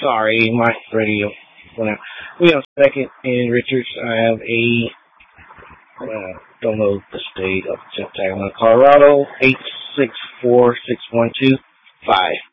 Sorry, my radio went out. We have second in Richards. I have don't know the state of Colorado, 8646125.